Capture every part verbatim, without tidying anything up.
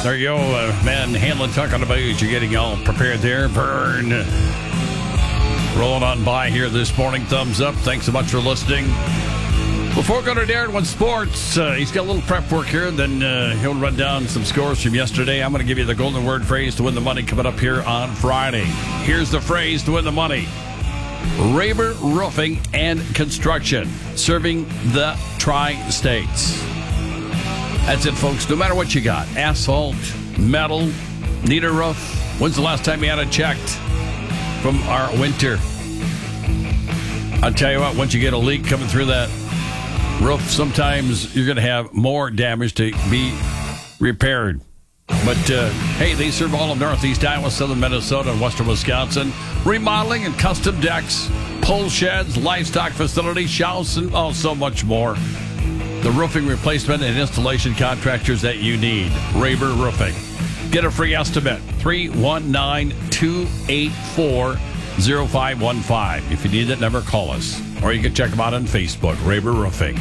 There you go, uh, man. Hanlon talking about you getting all prepared there. Vern rolling on by here this morning. Thumbs up. Thanks so much for listening. Before we go to Darren with sports, uh, he's got a little prep work here. Then uh, he'll run down some scores from yesterday. I'm going to give you the golden word phrase to win the money coming up here on Friday. Here's the phrase to win the money. Raber Roofing and Construction, serving the Tri-States. That's it, folks. No matter what you got, asphalt, metal, need a roof. When's the last time you had it checked from our winter? I'll tell you what, once you get a leak coming through that roof, sometimes you're going to have more damage to be repaired. But, uh, hey, they serve all of Northeast Iowa, Southern Minnesota, and Western Wisconsin. Remodeling and custom decks, pole sheds, livestock facilities, showers, and oh, so much more. The roofing replacement and installation contractors that you need. Raber Roofing. Get a free estimate. three one nine, two eight four, zero five one five. If you need that number, call us. Or you can check them out on Facebook, Raber Roofing.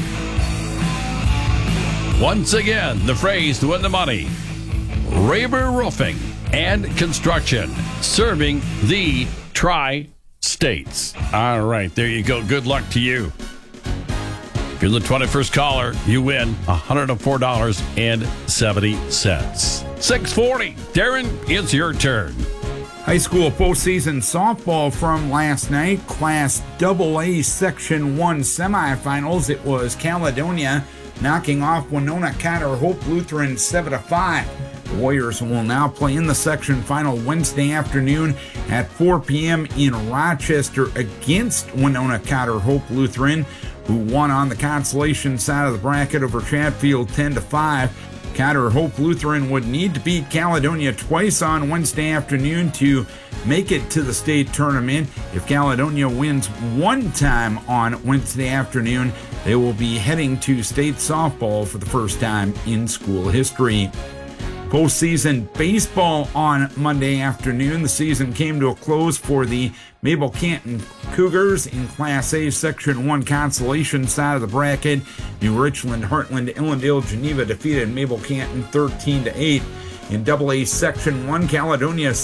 Once again, the phrase to win the money. Raber Roofing and Construction, serving the Tri-States. All right, there you go. Good luck to you. If you're the twenty-first caller, you win one hundred four dollars and seventy cents. six forty. Darren, it's your turn. High school postseason softball from last night. Class double A Section one semifinals. It was Caledonia knocking off Winona Cotter Hope Lutheran seven to five. The Warriors will now play in the section final Wednesday afternoon at four p.m. in Rochester against Winona Cotter Hope Lutheran, who won on the consolation side of the bracket over Chatfield ten to five. Cotter Hope Lutheran would need to beat Caledonia twice on Wednesday afternoon to make it to the state tournament. If Caledonia wins one time on Wednesday afternoon, they will be heading to state softball for the first time in school history. Postseason baseball on Monday afternoon. The season came to a close for the Mabel Canton Cougars in Class A Section one consolation side of the bracket. New Richland, Heartland, Illendale, Geneva defeated Mabel Canton thirteen to eight. In Double A Section one, Caledonia